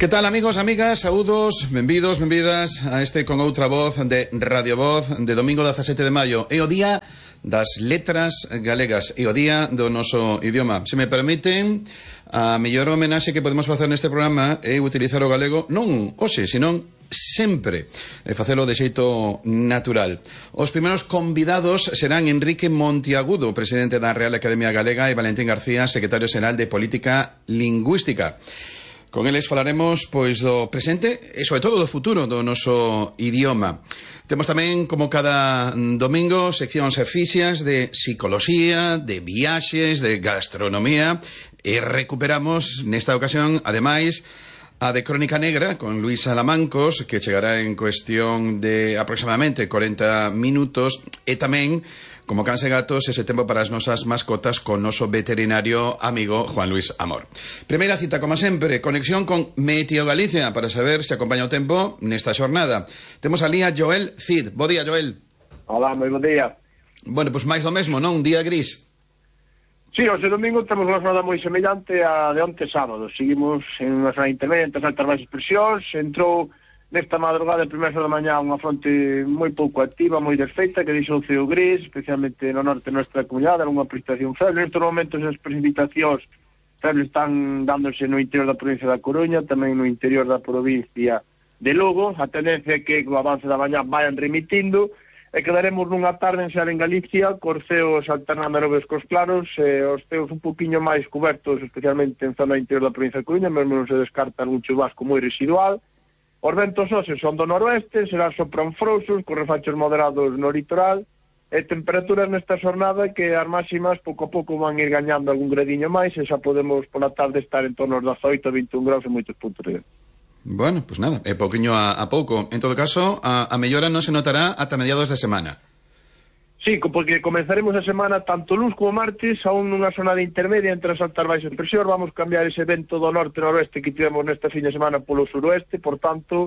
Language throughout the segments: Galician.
Que tal, amigos, amigas, saúdos, benvidos, benvidas a este con outra voz de Radio Voz de domingo 17 de maio. É o día das letras galegas, é o día do noso idioma. Se me permiten, a mellor homenaxe que podemos facer neste programa é utilizar o galego non hoxe, senón sempre, e facelo de xeito natural. Os primeiros convidados serán Enrique Monteagudo, presidente da Real Academia Galega, e Valentín García, secretario xeral de Política Lingüística. Con eles falaremos pois do presente e sobre todo do futuro do noso idioma. Temos tamén, como cada domingo, seccións fixas de psicoloxía, de viaxes, de gastronomía, e recuperamos nesta ocasión, ademais, a de Crónica Negra con Luis Salamancos, que chegará en cuestión de aproximadamente 40 minutos, e tamén, como cans e gatos, ese tempo para as nosas mascotas con noso veterinario amigo Juan Luis Amor. Primeira cita, como sempre, conexión con Meteo Galicia para saber se acompaña o tempo nesta xornada. Temos ali a Joel Cid. Bo día, Joel. Hola, moi bo día. Bueno, pois máis do mesmo, non? Un día gris. Sí, hoxe domingo temos unha jornada moi semellante a de onte sábado. Seguimos en unha zona intermedia entre as altas baixas presións. Entrou nesta madrugada, primeira da mañá, unha fronte moi pouco activa, moi desfeita, que deixou o ceo gris, especialmente no norte da nosa comunidade, unha precipitación feble. Nestes momentos as precipitacións febles están dándose no interior da provincia da Coruña, tamén no interior da provincia de Lugo. A tendencia é que o avance da mañá vayan remitindo, e quedaremos nunha tarde en xeral en Galicia, cos ceos alternando nubes cos claros, os ceos un poquinho máis cobertos, especialmente en zona interior da provincia de Coruña, mesmo non se descarta algún chubasco moi residual. Os ventos hoxe son do noroeste, serán sopran frouxos, con refachos moderados no litoral, e temperaturas nesta xornada que as máximas pouco a pouco van ir gañando algún gradiño máis, e xa podemos pola tarde estar en torno aos 18 a 21 graus en moitos puntos de. Bueno, pues nada, é pouquiño a pouco. En todo caso, a mellora non se notará ata mediados de semana. Sí, porque comenzaremos a semana tanto luns como martes aún nunha zona de intermedia entre as altas baixas presións. Vamos cambiar ese vento do norte-noroeste que tivemos nesta fin de semana polo suroeste, por tanto,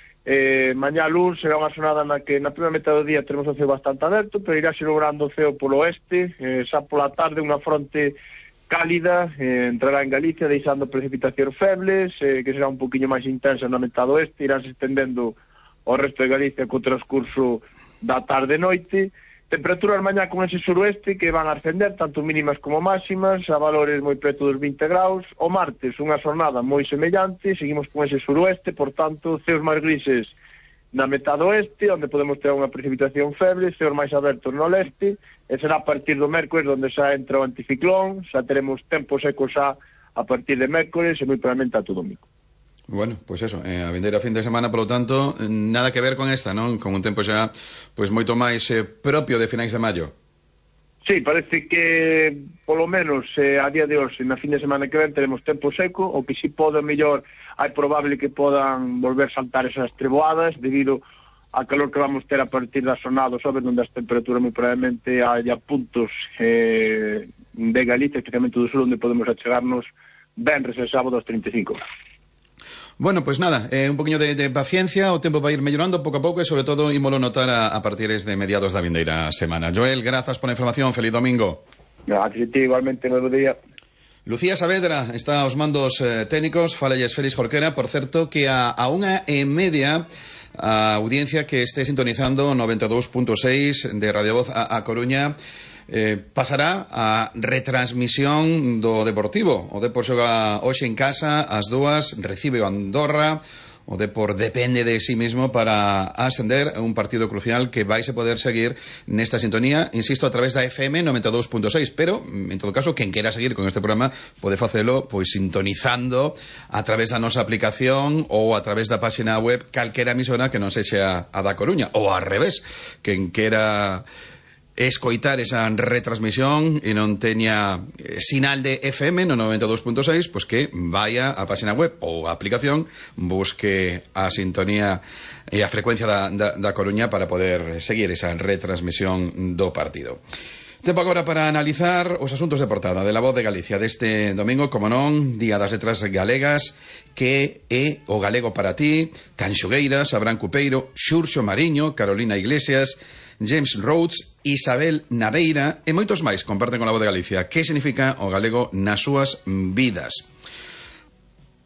mañá luns será unha xornada na que na primeira metade do día teremos o ceo bastante aberto, pero irá logrando o ceo polo oeste, xa pola tarde unha fronte cálida entrará en Galicia deixando precipitacións febles, que será un poquinho máis intensa na metade oeste, irán se estendendo ao resto de Galicia co transcurso da tarde e noite. Temperaturas mañá con ese suroeste que van a ascender, tanto mínimas como máximas, a valores moi preto dos 20 graus. O martes unha xornada moi semellante, seguimos con ese suroeste, por tanto, ceos máis grises na metade oeste, onde podemos ter unha precipitación feble, ceos máis abertos no leste, e será a partir do mércores onde xa entra o anticiclón, xa teremos tempo seco xa a partir de mércores e moi probablemente a todo domingo. Bueno, pois pues eso, a vindeira fin de semana, polo tanto, nada que ver con esta, non? Con un tempo xa, pois moito máis propio de finais de maio. Sí, parece que, polo menos, a día de hoxe, na fin de semana que ven, teremos tempo seco, o que si pode, mellor, hai probable que podan volver saltar esas treboadas, debido a calor que vamos ter a partir da xornada, sobre onde as temperaturas moi probablemente haya puntos de Galicia, especialmente do sur, onde podemos achegarnos venres e sábado aos 35 graus. Bueno, pois nada, un poquinho de paciencia, o tempo vai ir mellorando pouco a pouco e, sobre todo, ímolo notar a partires de mediados da vindeira semana. Joel, grazas pola información, feliz domingo. Gracias a ti, igualmente, bo día. Lucía Saavedra está aos mandos técnicos, falelles Félix Jorquera, por certo, que a 1:30 a audiencia que este sintonizando 92.6 de Radio Voz a Coruña pasará a retransmisión do Deportivo. O Depor xoga hoxe en casa, ás 2, recibe o Andorra. O Depor depende de sí mismo para ascender a un partido crucial que vais a poder seguir nesta sintonía, insisto, a través da FM 92.6, pero, en todo caso, quen quera seguir con este programa pode facelo pois sintonizando a través da nosa aplicación ou a través da página web calquera emisora que non sexa a da Coruña, ou ao revés, quen quera escoitar esa retransmisión e non teña sinal de FM no 92.6, pois que vaya á página web ou a aplicación, busque a sintonía e a frecuencia da Coruña para poder seguir esa retransmisión do partido. Tempo agora para analizar os asuntos de portada de La Voz de Galicia deste domingo, como non, Día das Letras Galegas, que é o galego para ti, Canxugueiras, Abraham Cupeiro, Xurxo Mariño, Carolina Iglesias, James Rhodes, Isabel Naveira e moitos máis comparten con La Voz de Galicia que significa o galego nas súas vidas.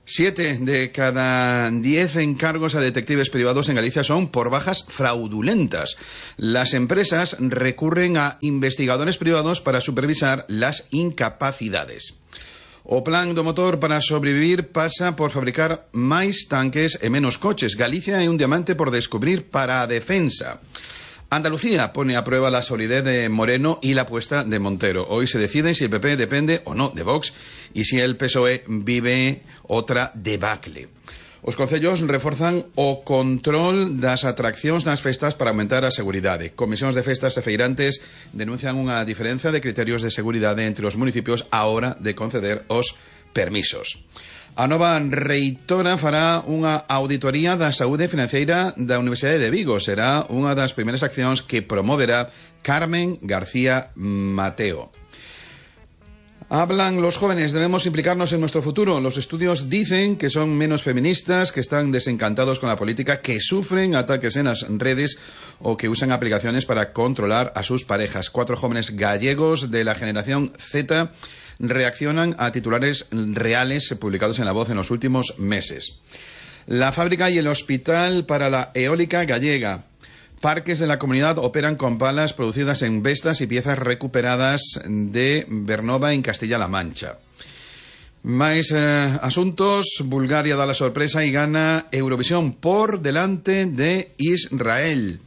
7 de cada 10 encargos a detectives privados en Galicia son por bajas fraudulentas. Las empresas recurren a investigadores privados para supervisar las incapacidades. O plan do motor para sobrevivir pasa por fabricar máis tanques e menos coches. Galicia é un diamante por descubrir para a defensa. Andalucía pone a prueba la solidez de Moreno y la apuesta de Montero. Hoy se decide si el PP depende o no de Vox y si el PSOE vive outra debacle. Os concellos reforzan o control das atraccións nas festas para aumentar a seguridade. Comisións de festas e feirantes denuncian unha diferencia de criterios de seguridade entre os municipios á hora de conceder os permisos. A nova reitora fará unha auditoría da saúde financeira da Universidade de Vigo. Será unha das primeiras accións que promoverá Carmen García Mateo. Hablan los jóvenes, debemos implicarnos en nuestro futuro. Los estudios dicen que son menos feministas, que están desencantados con la política, que sufren ataques en las redes o que usan aplicaciones para controlar a sus parejas. 4 jóvenes gallegos de la generación Z reaccionan a titulares reales publicados en La Voz en los últimos meses. La fábrica y el hospital para la eólica gallega. Parques de la comunidad operan con palas producidas en Vestas y piezas recuperadas de Bernova en Castilla-La Mancha. Máis asuntos. Bulgaria da la sorpresa y gana Eurovisión por delante de Israel.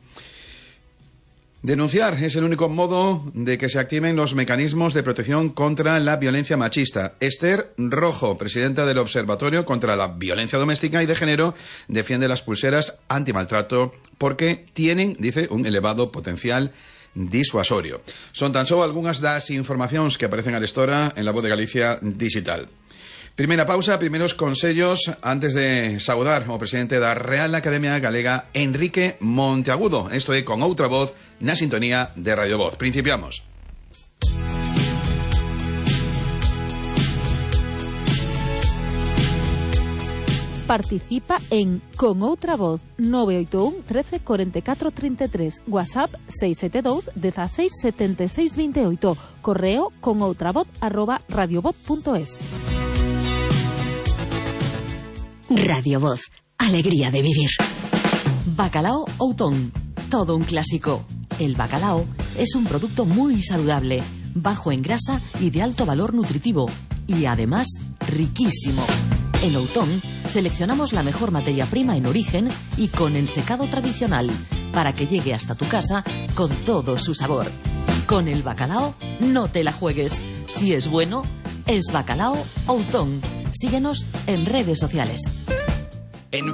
Denunciar es el único modo de que se activen los mecanismos de protección contra la violencia machista. Esther Rojo, presidenta del Observatorio contra la Violencia Doméstica y de Género, defiende las pulseras antimaltrato porque tienen, dice, un elevado potencial disuasorio. Son tan só algunhas das informacións que aparecen a lestora en La Voz de Galicia Digital. Primeira pausa, primeiros consellos antes de saudar ao presidente da Real Academia Galega, Enrique Monteagudo. Isto é Con Outra Voz na sintonía de Radio Voz. Principiamos. Participa en Con Outra Voz 981 13 44 33, WhatsApp 672 16 76 28, correo conoutravoz@radiovoz.es. Radio Voz, alegría de vivir. Bacalao Outón, todo un clásico. El bacalao es un producto muy saludable, bajo en grasa y de alto valor nutritivo, y además riquísimo. En Outón seleccionamos la mejor materia prima en origen y con ensecado tradicional, para que llegue hasta tu casa con todo su sabor. Con el bacalao no te la juegues. Si es bueno, es Bacalao Outón. Síguenos en redes sociales.